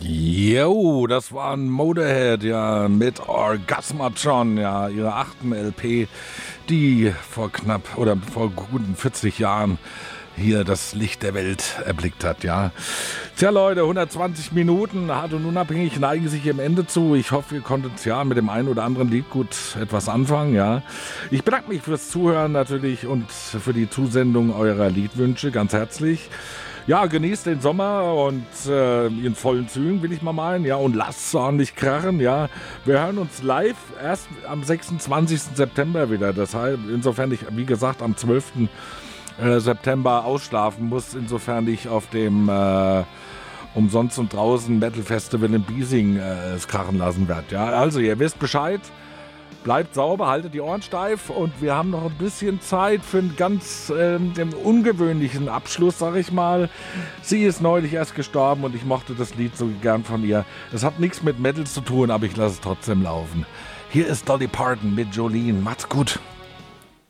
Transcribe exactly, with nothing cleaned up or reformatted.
Jo, das war ein Motorhead, ja, mit Orgasmatron, ja, ihrer achten L P, die vor knapp oder vor guten vierzig Jahren hier das Licht der Welt erblickt hat, ja. Tja, Leute, hundertzwanzig Minuten, hart und unabhängig, neigen sich im Ende zu. Ich hoffe, ihr konntet ja mit dem einen oder anderen Lied gut etwas anfangen, ja. Ich bedanke mich fürs Zuhören natürlich und für die Zusendung eurer Liedwünsche ganz herzlich. Ja, genießt den Sommer und äh, in vollen Zügen, will ich mal meinen, ja, und lasst es ordentlich krachen, ja. Wir hören uns live erst am sechsundzwanzigsten September wieder, das heißt, insofern ich, wie gesagt, am zwölften September ausschlafen muss, insofern ich auf dem äh, Umsonst und Draußen Metal Festival in Biesing äh, es krachen lassen werde, ja. Also, ihr wisst Bescheid. Bleibt sauber, haltet die Ohren steif und wir haben noch ein bisschen Zeit für einen ganz ähm, ungewöhnlichen Abschluss, sag ich mal. Sie ist neulich erst gestorben und ich mochte das Lied so gern von ihr. Es hat nichts mit Metal zu tun, aber ich lasse es trotzdem laufen. Hier ist Dolly Parton mit Jolene. Macht's gut.